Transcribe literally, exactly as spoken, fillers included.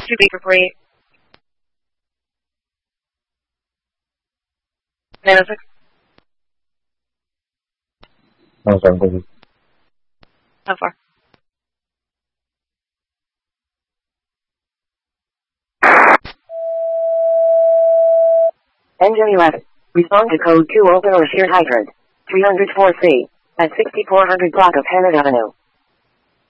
two B for free. nine oh six. nine seven, thank you. How far? Engine eleven. Respond to code two open or shared hydrant. three oh four C. At sixty-four hundred block of Hammond Avenue.